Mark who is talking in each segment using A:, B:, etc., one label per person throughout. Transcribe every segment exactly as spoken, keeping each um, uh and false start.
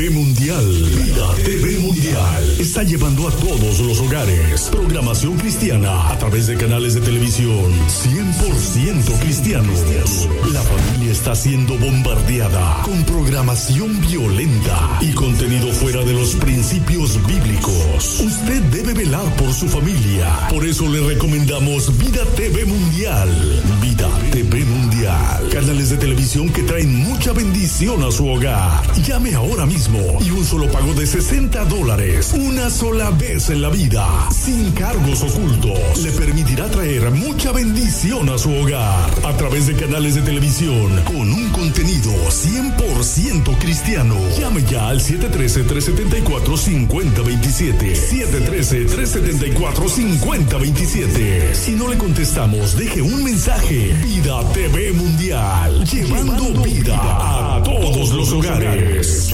A: Mundial, Vida T V Mundial está llevando a todos los hogares programación cristiana a través de canales de televisión cien por ciento cristianos. La familia está siendo bombardeada con programación violenta y contenido fuera de los principios bíblicos. Usted debe velar por su familia. Por eso le recomendamos Vida T V Mundial. Vida T V Mundial. Canales de televisión que traen mucha bendición a su hogar. Llame ahora mismo y un solo pago de sesenta dólares, una sola vez en la vida, sin cargos ocultos, le permitirá traer mucha bendición a su hogar a través de canales de televisión con un contenido cien por ciento cristiano. Llame ya al siete uno tres, tres siete cuatro, cinco cero dos siete, siete uno tres, tres siete cuatro, cinco cero dos siete. Si no le contestamos, deje un mensaje. Vida T V Mundial, llevando, llevando vida a, a todos los hogares.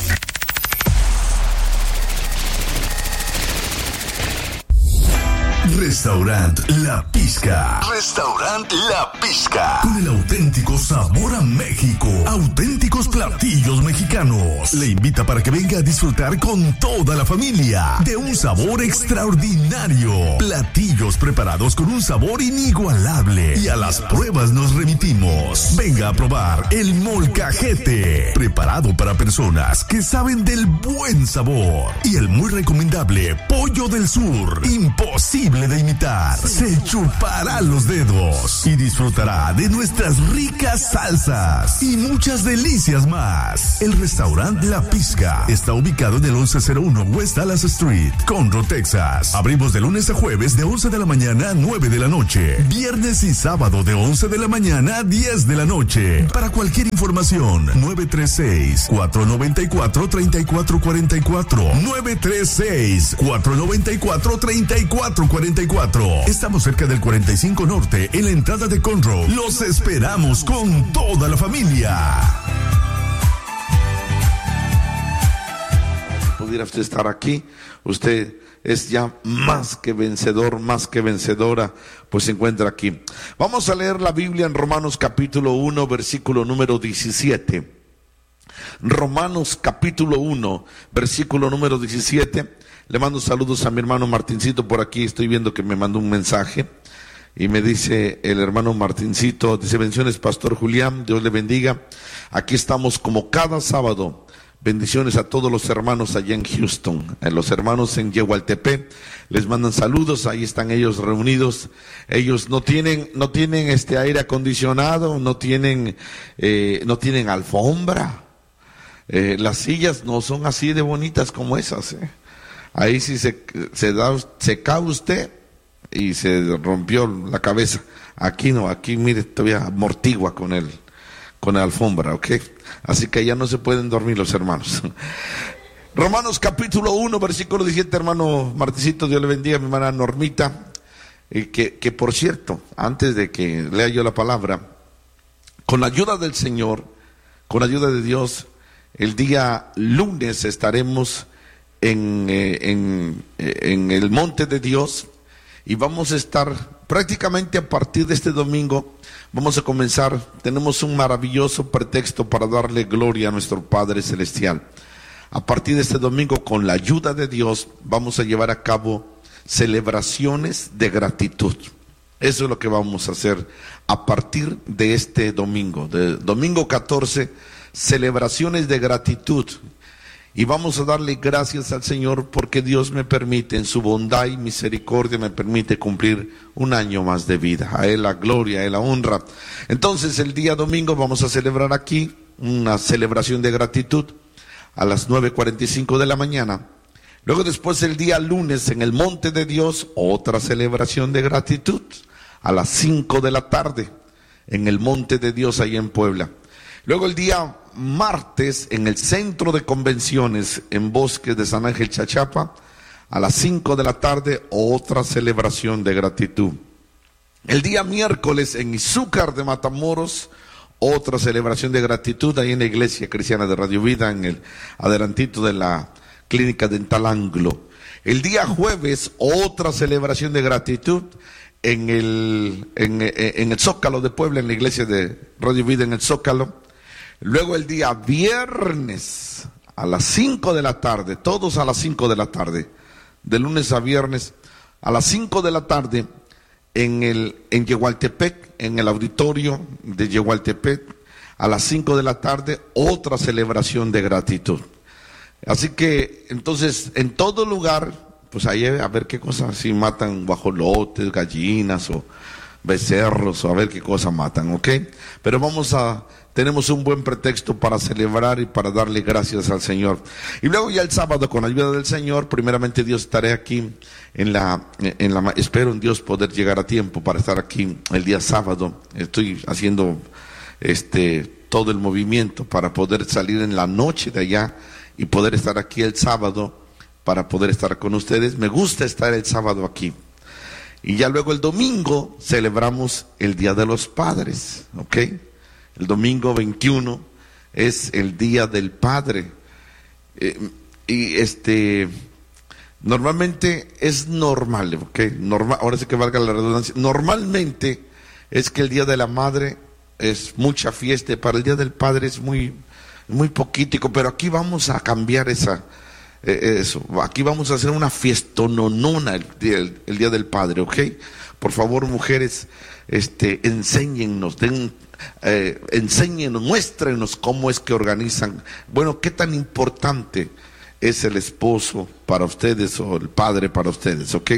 A: Restaurant La Pizca. Restaurant La Pizca. Con el auténtico sabor a México. Auténticos platillos mexicanos. Le invita para que venga a disfrutar con toda la familia de un sabor extraordinario. Platillos preparados con un sabor inigualable. Y a las pruebas nos remitimos. Venga a probar el molcajete. Preparado para personas que saben del buen sabor. Y el muy recomendable Pollo del Sur. Imposible de imitar, se chupará los dedos y disfrutará de nuestras ricas salsas y muchas delicias más. El restaurante La Pizca está ubicado en el once cero uno West Dallas Street, Conroe, Texas. Abrimos de lunes a jueves de once de la mañana a nueve de la noche, viernes y sábado de once de la mañana a diez de la noche. Para cualquier información, nueve tres seis, cuatro nueve cuatro, tres cuatro cuatro cuatro, nueve tres seis, cuatro nueve cuatro, tres cuatro cuatro cuatro. Estamos cerca del cuarenta y cinco Norte, en la entrada de Conroe. Los esperamos con toda la familia.
B: Si pudiera usted estar aquí, usted es ya más que vencedor, más que vencedora, pues se encuentra aquí. Vamos a leer la Biblia en Romanos capítulo uno, versículo número diecisiete. Romanos capítulo uno, versículo número diecisiete. Le mando saludos a mi hermano Martincito por aquí. Estoy viendo que me mandó un mensaje y me dice el hermano Martincito, dice: bendiciones Pastor Julián, Dios le bendiga. Aquí estamos como cada sábado. Bendiciones a todos los hermanos allá en Houston, a los hermanos en Yehualtepec, les mandan saludos. Ahí están ellos reunidos. Ellos no tienen, no tienen este aire acondicionado, no tienen, eh, no tienen alfombra. Eh, las sillas no son así de bonitas como esas, eh. Ahí sí se, se, da, se cae usted y se rompió la cabeza. Aquí no, aquí mire, todavía amortigua con el, con la alfombra, ¿ok? Así que ya no se pueden dormir los hermanos. Romanos capítulo uno, versículo diecisiete, hermano Marticito, Dios le bendiga, mi hermana Normita. Eh, que, que por cierto, antes de que lea yo la palabra, con la ayuda del Señor, con la ayuda de Dios, el día lunes estaremos En, eh, en, eh, en el monte de Dios y vamos a estar prácticamente a partir de este domingo. Vamos a comenzar, tenemos un maravilloso pretexto para darle gloria a nuestro Padre Celestial. A partir de este domingo, con la ayuda de Dios, vamos a llevar a cabo celebraciones de gratitud. Eso es lo que vamos a hacer a partir de este domingo, de domingo catorce, celebraciones de gratitud. Y vamos a darle gracias al Señor porque Dios me permite, en su bondad y misericordia, me permite cumplir un año más de vida. A Él la gloria, a Él la honra. Entonces el día domingo vamos a celebrar aquí una celebración de gratitud a las nueve cuarenta y cinco de la mañana. Luego después el día lunes en el monte de Dios, otra celebración de gratitud a las cinco de la tarde en el monte de Dios ahí en Puebla. Luego el día martes en el centro de convenciones en Bosques de San Ángel Chachapa a las cinco de la tarde, otra celebración de gratitud. El día miércoles en Izúcar de Matamoros, otra celebración de gratitud ahí en la iglesia cristiana de Radio Vida, en el adelantito de la clínica dental Anglo. El día jueves, otra celebración de gratitud en el, en, en el Zócalo de Puebla, en la iglesia de Radio Vida en el Zócalo. Luego el día viernes a las cinco de la tarde, todos a las cinco de la tarde, de lunes a viernes, a las cinco de la tarde, en el en Yehualtepec, en el auditorio de Yehualtepec, a las cinco de la tarde, otra celebración de gratitud. Así que, entonces, en todo lugar, pues ahí a ver qué cosas, si matan guajolotes, gallinas o becerros, o a ver qué cosas matan, ¿ok? Pero vamos a, tenemos un buen pretexto para celebrar y para darle gracias al Señor. Y luego ya el sábado, con la ayuda del Señor, primeramente Dios, estaré aquí en la, en la, espero en Dios poder llegar a tiempo para estar aquí el día sábado. Estoy haciendo este todo el movimiento para poder salir en la noche de allá y poder estar aquí el sábado para poder estar con ustedes. Me gusta estar el sábado aquí. Y ya luego el domingo celebramos el Día de los Padres, ¿ok? El domingo veintiuno es el Día del Padre. Eh, y este, normalmente es normal, ¿ok? Normal, ahora sí que valga la redundancia. Normalmente es que el Día de la Madre es mucha fiesta, para el Día del Padre es muy, muy poquitico, pero aquí vamos a cambiar esa... eso, aquí vamos a hacer una fiestononona el día, el, el día del Padre, ¿ok? Por favor, mujeres, este, enséñennos, den, eh, enséñenos, muéstrenos cómo es que organizan, bueno, qué tan importante es el esposo para ustedes o el padre para ustedes, ¿ok?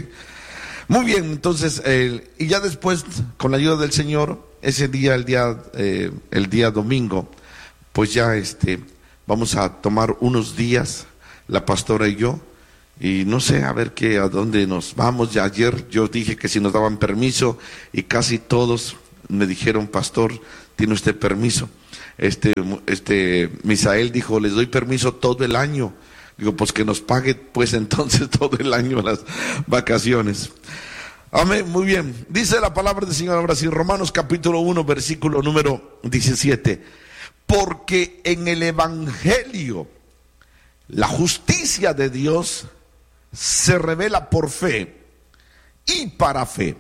B: Muy bien, entonces, eh, y ya después, con la ayuda del Señor, ese día, el día, eh, el día domingo, pues ya, este, vamos a tomar unos días, la pastora y yo, y no sé, a ver qué, a dónde nos vamos. Ya ayer yo dije que si nos daban permiso, y casi todos me dijeron, pastor, ¿tiene usted permiso? Este, este, Misael dijo, les doy permiso todo el año. Digo, pues que nos pague, pues entonces todo el año las vacaciones. Amén, muy bien. Dice la palabra del Señor ahora sí, Romanos capítulo uno, versículo número diecisiete. Porque en el Evangelio la justicia de Dios se revela por fe y para fe,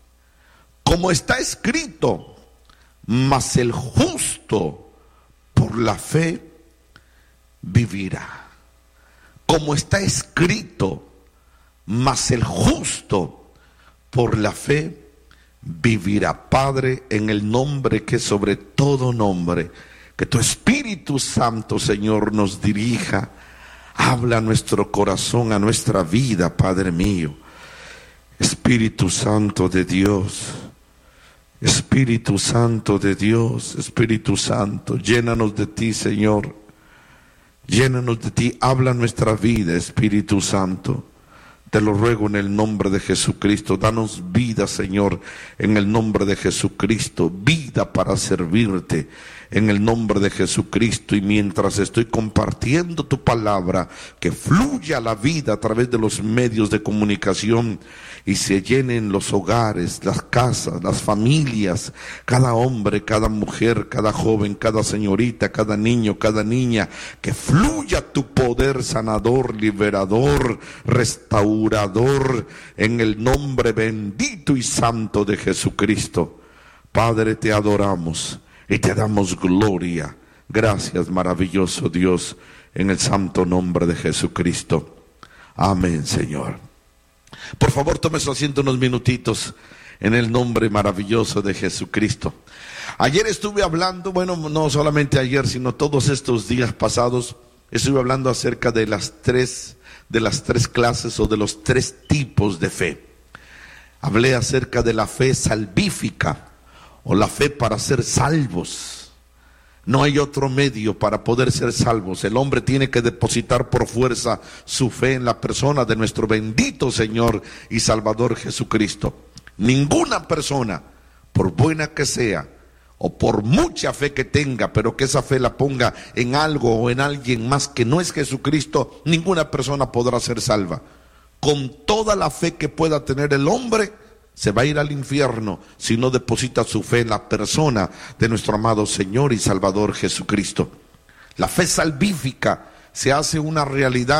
B: como está escrito, mas el justo por la fe vivirá. Como está escrito, mas el justo por la fe vivirá. Padre, en el nombre que sobre todo nombre, que tu Espíritu Santo, Señor, nos dirija. Habla a nuestro corazón, a nuestra vida, Padre mío. Espíritu Santo de Dios, Espíritu Santo de Dios, Espíritu Santo, llénanos de ti, Señor. Llénanos de ti, habla a nuestra vida, Espíritu Santo. Te lo ruego en el nombre de Jesucristo. Danos vida, Señor, en el nombre de Jesucristo. Vida para servirte en el nombre de Jesucristo. Y mientras estoy compartiendo tu palabra, que fluya la vida a través de los medios de comunicación y se llenen los hogares, las casas, las familias, cada hombre, cada mujer, cada joven, cada señorita, cada niño, cada niña, que fluya tu poder sanador, liberador, restaurador, en el nombre bendito y santo de Jesucristo. Padre, te adoramos y te damos gloria. Gracias, maravilloso Dios, en el santo nombre de Jesucristo. Amén, Señor. Por favor, tome su asiento unos minutitos en el nombre maravilloso de Jesucristo. Ayer estuve hablando, bueno, no solamente ayer, sino todos estos días pasados, estuve hablando acerca de las tres, de las tres clases o de los tres tipos de fe. Hablé acerca de la fe salvífica o la fe para ser salvos. No hay otro medio para poder ser salvos. El hombre tiene que depositar por fuerza su fe en la persona de nuestro bendito Señor y Salvador Jesucristo. Ninguna persona, por buena que sea, o por mucha fe que tenga, pero que esa fe la ponga en algo o en alguien más que no es Jesucristo, ninguna persona podrá ser salva. Con toda la fe que pueda tener el hombre, se va a ir al infierno si no deposita su fe en la persona de nuestro amado Señor y Salvador Jesucristo. La fe salvífica se hace una realidad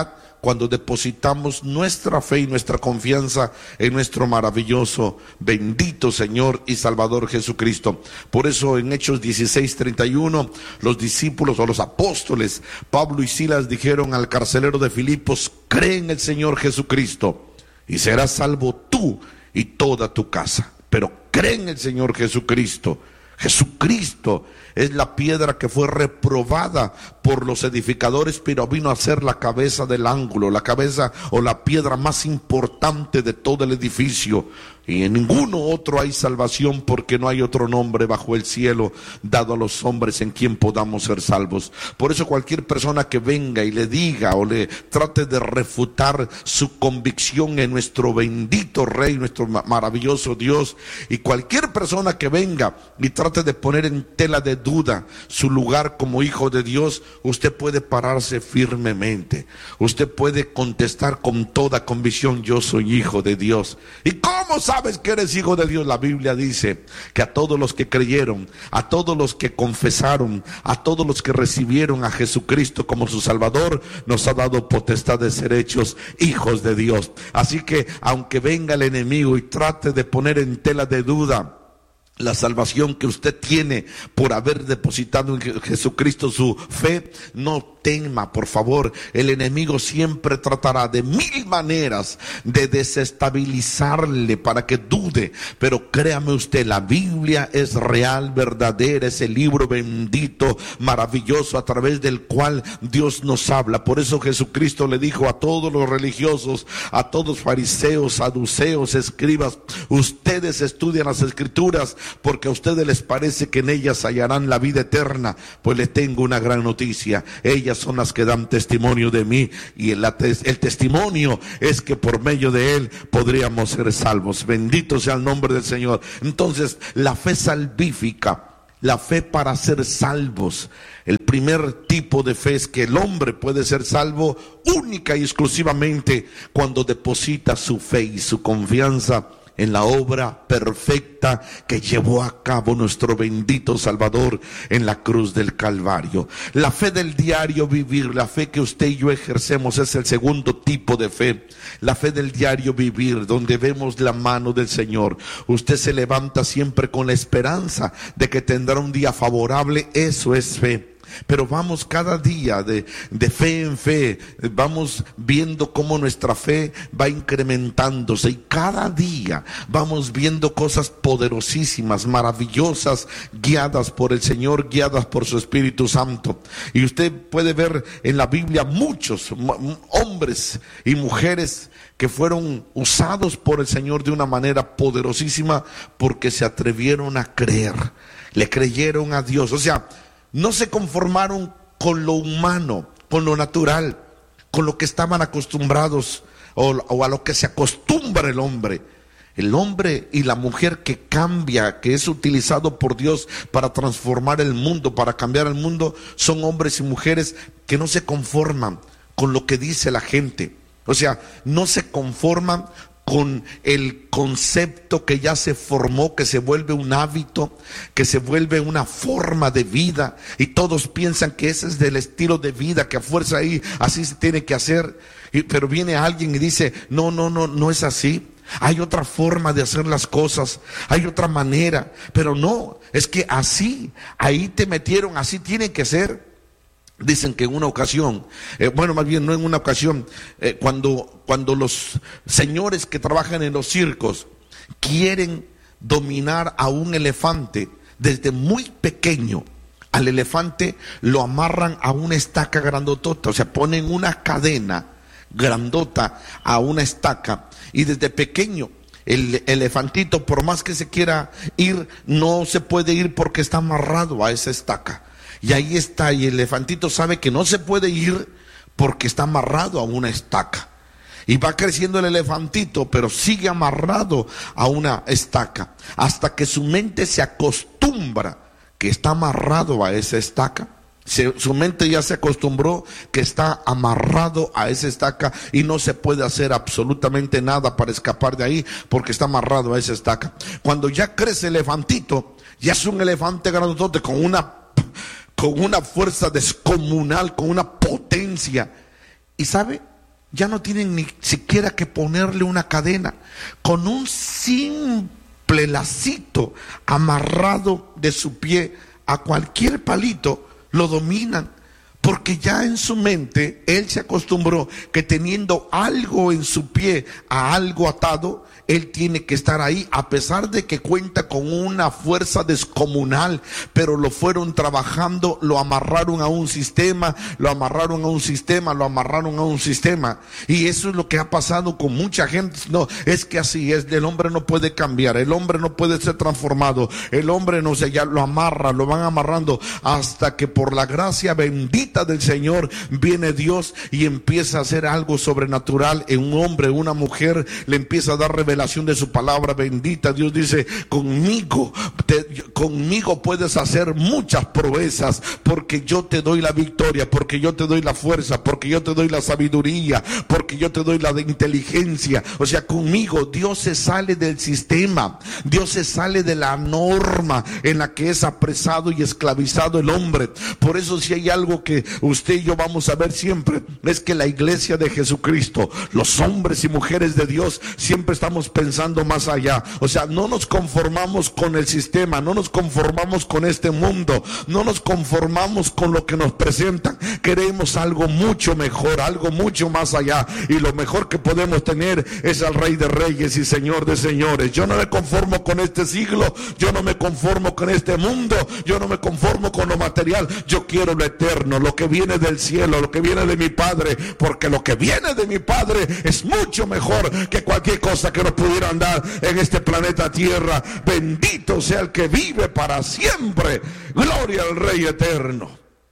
B: cuando depositamos nuestra fe y nuestra confianza en nuestro maravilloso, bendito Señor y Salvador Jesucristo. Por eso en Hechos dieciséis treinta y uno, los discípulos o los apóstoles, Pablo y Silas, dijeron al carcelero de Filipos: cree en el Señor Jesucristo y serás salvo tú y toda tu casa. Pero cree en el Señor Jesucristo. Jesucristo es la piedra que fue reprobada por los edificadores, pero vino a ser la cabeza del ángulo, la cabeza o la piedra más importante de todo el edificio. Y en ninguno otro hay salvación, porque no hay otro nombre bajo el cielo dado a los hombres en quien podamos ser salvos. Por eso cualquier persona que venga y le diga o le trate de refutar su convicción en nuestro bendito Rey, nuestro maravilloso Dios, y cualquier persona que venga y trate de poner en tela de duda su lugar como hijo de Dios, usted puede pararse firmemente. Usted puede contestar con toda convicción: yo soy hijo de Dios. ¿Y cómo sabes que eres hijo de Dios? La Biblia dice que a todos los que creyeron, a todos los que confesaron, a todos los que recibieron a Jesucristo como su Salvador, nos ha dado potestad de ser hechos hijos de Dios. Así que aunque venga el enemigo y trate de poner en tela de duda la salvación que usted tiene por haber depositado en Jesucristo su fe, no tema, por favor. El enemigo siempre tratará de mil maneras de desestabilizarle para que dude, pero créame usted, la Biblia es real, verdadera, es el libro bendito, maravilloso, a través del cual Dios nos habla. Por eso Jesucristo le dijo a todos los religiosos, a todos fariseos, saduceos, escribas: ustedes estudian las Escrituras porque a ustedes les parece que en ellas hallarán la vida eterna. Pues les tengo una gran noticia: ellas son las que dan testimonio de mí, y el, el testimonio es que por medio de él podríamos ser salvos. Bendito sea el nombre del Señor. Entonces, la fe salvífica, la fe para ser salvos, el primer tipo de fe es que el hombre puede ser salvo única y exclusivamente cuando deposita su fe y su confianza en la obra perfecta que llevó a cabo nuestro bendito Salvador en la cruz del Calvario. La fe del diario vivir, la fe que usted y yo ejercemos, es el segundo tipo de fe. La fe del diario vivir, donde vemos la mano del Señor. Usted se levanta siempre con la esperanza de que tendrá un día favorable. Eso es fe. Pero vamos cada día de, de fe en fe, vamos viendo cómo nuestra fe va incrementándose, y cada día vamos viendo cosas poderosísimas, maravillosas, guiadas por el Señor, guiadas por su Espíritu Santo. Y usted puede ver en la Biblia muchos hombres y mujeres que fueron usados por el Señor de una manera poderosísima porque se atrevieron a creer, le creyeron a Dios. O sea, no se conformaron con lo humano, con lo natural, con lo que estaban acostumbrados o, o a lo que se acostumbra el hombre. El hombre y la mujer que cambia, que es utilizado por Dios para transformar el mundo, para cambiar el mundo, son hombres y mujeres que no se conforman con lo que dice la gente. O sea, no se conforman con el concepto que ya se formó, que se vuelve un hábito, que se vuelve una forma de vida, y todos piensan que ese es del estilo de vida, que a fuerza ahí así se tiene que hacer. Y, pero viene alguien y dice: no, no, no, no es así. Hay otra forma de hacer las cosas, hay otra manera. Pero no, es que así, ahí te metieron, así tiene que ser. Dicen que en una ocasión, eh, bueno, más bien no en una ocasión, eh, cuando, cuando los señores que trabajan en los circos quieren dominar a un elefante desde muy pequeño, al elefante lo amarran a una estaca grandotota, o sea, ponen una cadena grandota a una estaca, y desde pequeño el elefantito, por más que se quiera ir, no se puede ir porque está amarrado a esa estaca. Y ahí está, y el elefantito sabe que no se puede ir porque está amarrado a una estaca. Y va creciendo el elefantito, pero sigue amarrado a una estaca, hasta que su mente se acostumbra que está amarrado a esa estaca. Se, su mente ya se acostumbró que está amarrado a esa estaca y no se puede hacer absolutamente nada para escapar de ahí porque está amarrado a esa estaca. Cuando ya crece el elefantito, ya es un elefante grandote con una con una fuerza descomunal, con una potencia. Y sabe, ya no tienen ni siquiera que ponerle una cadena. Con un simple lacito amarrado de su pie a cualquier palito, lo dominan. Porque ya en su mente, él se acostumbró que teniendo algo en su pie a algo atado, él tiene que estar ahí, a pesar de que cuenta con una fuerza descomunal, pero lo fueron trabajando, lo amarraron a un sistema, lo amarraron a un sistema, lo amarraron a un sistema. Y eso es lo que ha pasado con mucha gente. No, es que así es, el hombre no puede cambiar, el hombre no puede ser transformado, el hombre no sé, ya lo amarra, lo van amarrando, hasta que por la gracia bendita del Señor viene Dios y empieza a hacer algo sobrenatural en un hombre, una mujer, le empieza a dar revelación de su palabra bendita. Dios dice: conmigo, te, conmigo puedes hacer muchas proezas, porque yo te doy la victoria, porque yo te doy la fuerza, porque yo te doy la sabiduría, porque yo te doy la de inteligencia. O sea, conmigo Dios se sale del sistema, Dios se sale de la norma en la que es apresado y esclavizado el hombre. Por eso, si hay algo que usted y yo vamos a ver siempre, es que la iglesia de Jesucristo, los hombres y mujeres de Dios, siempre estamos pensando más allá. O sea, no nos conformamos con el sistema, no nos conformamos con este mundo, no nos conformamos con lo que nos presentan. Queremos algo mucho mejor, algo mucho más allá, y lo mejor que podemos tener es al Rey de Reyes y Señor de Señores. Yo no me conformo con este siglo, yo no me conformo con este mundo, yo no me conformo con lo material. Yo quiero lo eterno, lo que viene del cielo, lo que viene de mi Padre, porque lo que viene de mi Padre es mucho mejor que cualquier cosa que nos pudieran dar en este planeta Tierra. Bendito sea el que vive para siempre. Gloria al Rey eterno.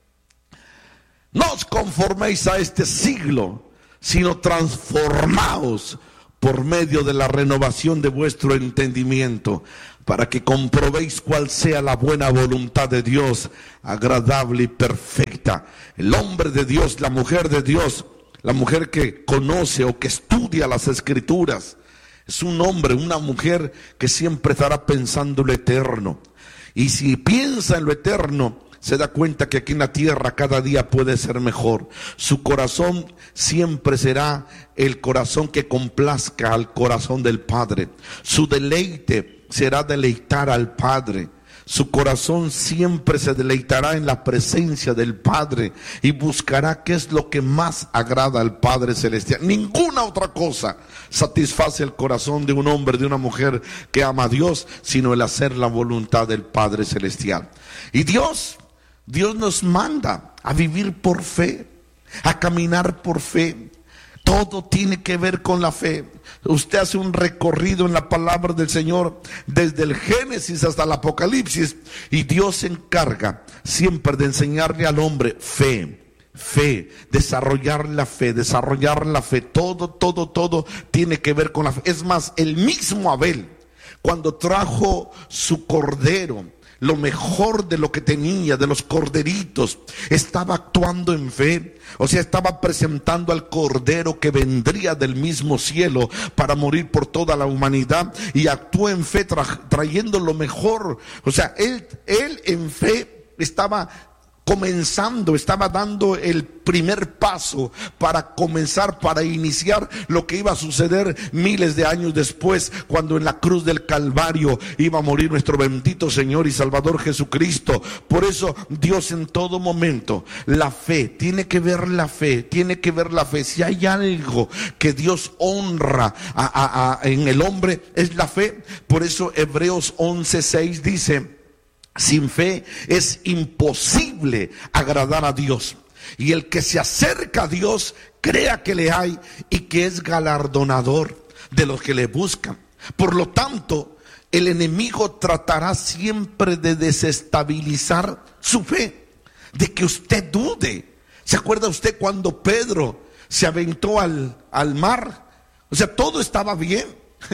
B: No os conforméis a este siglo, sino transformaos por medio de la renovación de vuestro entendimiento, para que comprobéis cuál sea la buena voluntad de Dios, agradable y perfecta. El hombre de Dios, la mujer de Dios, la mujer que conoce o que estudia las Escrituras, es un hombre, una mujer que siempre estará pensando en lo eterno. Y si piensa en lo eterno, se da cuenta que aquí en la tierra cada día puede ser mejor. Su corazón siempre será el corazón que complazca al corazón del Padre. Su deleite será deleitar al Padre. Su corazón siempre se deleitará en la presencia del Padre y buscará qué es lo que más agrada al Padre Celestial. Ninguna otra cosa satisface el corazón de un hombre, de una mujer que ama a Dios, sino el hacer la voluntad del Padre Celestial. Y Dios, Dios nos manda a vivir por fe, a caminar por fe. Todo tiene que ver con la fe. Usted hace un recorrido en la palabra del Señor desde el Génesis hasta el Apocalipsis, y Dios se encarga siempre de enseñarle al hombre fe, fe, desarrollar la fe, desarrollar la fe. Todo, todo, todo tiene que ver con la fe. Es más, el mismo Abel, cuando trajo su cordero, lo mejor de lo que tenía, de los corderitos, estaba actuando en fe. O sea, estaba presentando al cordero que vendría del mismo cielo para morir por toda la humanidad, y actuó en fe tra- trayendo lo mejor. O sea, él, él en fe estaba comenzando, estaba dando el primer paso para comenzar, para iniciar lo que iba a suceder miles de años después, cuando en la cruz del Calvario iba a morir nuestro bendito Señor y Salvador Jesucristo. Por eso Dios en todo momento, la fe, tiene que ver la fe, tiene que ver la fe. Si hay algo que Dios honra a, a, a, en el hombre, es la fe. Por eso Hebreos once seis dice: sin fe es imposible agradar a Dios, y el que se acerca a Dios crea que le hay y que es galardonador de los que le buscan. Por lo tanto, el enemigo tratará siempre de desestabilizar su fe, de que usted dude. ¿Se acuerda usted cuando Pedro se aventó al, al mar? O sea, todo estaba bien.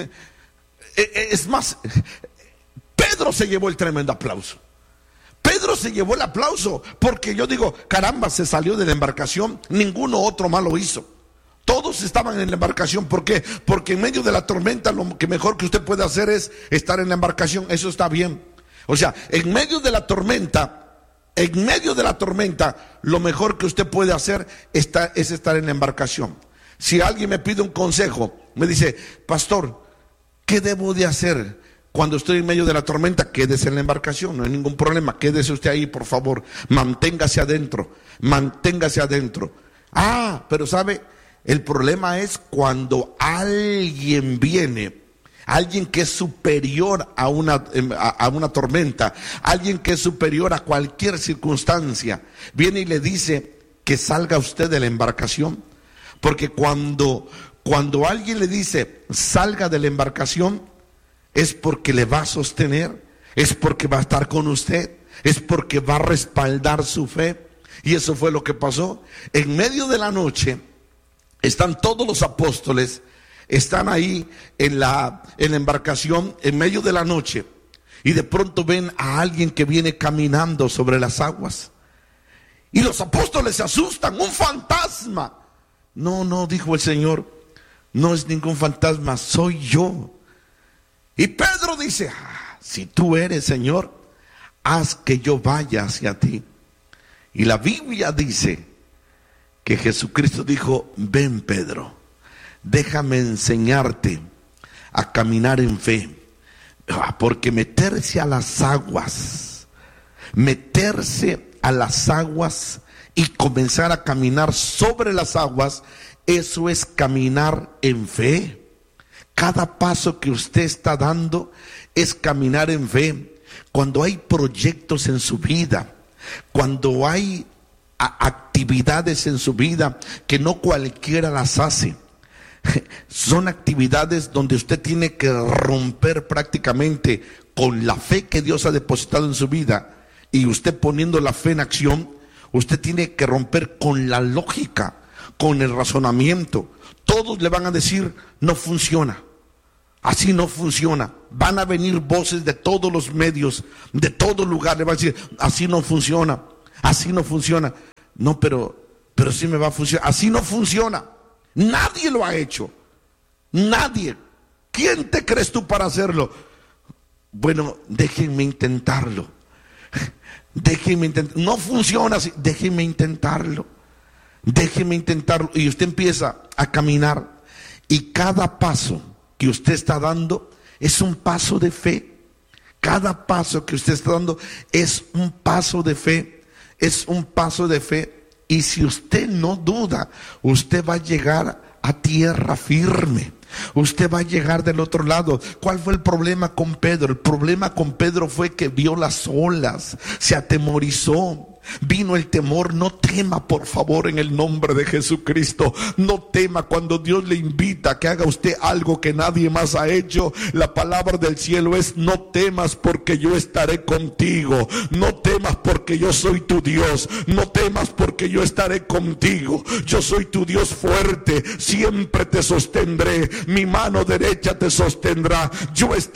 B: Es más, Pedro se llevó el tremendo aplauso. Pedro se llevó el aplauso porque yo digo, caramba, se salió de la embarcación, ninguno otro más lo hizo. Todos estaban en la embarcación. ¿Por qué? Porque en medio de la tormenta lo que mejor que usted puede hacer es estar en la embarcación. Eso está bien. O sea, en medio de la tormenta, en medio de la tormenta, lo mejor que usted puede hacer está, es estar en la embarcación. Si alguien me pide un consejo, me dice, pastor, ¿qué debo de hacer cuando estoy en medio de la tormenta? Quédese en la embarcación, no hay ningún problema, quédese usted ahí, por favor, manténgase adentro, manténgase adentro. Ah, pero sabe, el problema es cuando alguien viene, alguien que es superior a una, a una tormenta, alguien que es superior a cualquier circunstancia, viene y le dice que salga usted de la embarcación. Porque cuando, cuando alguien le dice salga de la embarcación, es porque le va a sostener, es porque va a estar con usted, es porque va a respaldar su fe. Y eso fue lo que pasó. En medio de la noche están todos los apóstoles, están ahí en la, en la embarcación en medio de la noche, y de pronto ven a alguien que viene caminando sobre las aguas. Y los apóstoles se asustan, un fantasma. No, no, dijo el Señor, no es ningún fantasma, soy yo. Y Pedro dice, ah, si tú eres, Señor, haz que yo vaya hacia ti. Y la Biblia dice que Jesucristo dijo, ven Pedro, déjame enseñarte a caminar en fe. Porque meterse a las aguas, meterse a las aguas y comenzar a caminar sobre las aguas, eso es caminar en fe. Cada paso que usted está dando es caminar en fe. Cuando hay proyectos en su vida, cuando hay actividades en su vida que no cualquiera las hace, son actividades donde usted tiene que romper prácticamente con la fe que Dios ha depositado en su vida, y usted poniendo la fe en acción, usted tiene que romper con la lógica, con el razonamiento. Todos le van a decir, no funciona, así no funciona. Van a venir voces de todos los medios, de todo lugar, le van a decir, así no funciona, así no funciona. No, pero, pero sí me va a funcionar. Así no funciona. Nadie lo ha hecho. Nadie. ¿Quién te crees tú para hacerlo? Bueno, déjenme intentarlo. Déjenme intentarlo. No funciona así. Déjenme intentarlo. Déjenme intentarlo. Y usted empieza a caminar. Y cada paso que usted está dando es un paso de fe. Cada paso que usted está dando es un paso de fe. Es un paso de fe. Y si usted no duda, usted va a llegar a tierra firme. Usted va a llegar del otro lado. ¿Cuál fue el problema con Pedro? El problema con Pedro fue que vio las olas, se atemorizó. Vino el temor. No tema, por favor, en el nombre de Jesucristo. No tema cuando Dios le invita a que haga usted algo que nadie más ha hecho. La palabra del cielo es: no temas, porque yo estaré contigo. No temas, porque yo soy tu Dios. No temas, porque yo estaré contigo. Yo soy tu Dios fuerte. Siempre te sostendré. Mi mano derecha te sostendrá. Yo estaré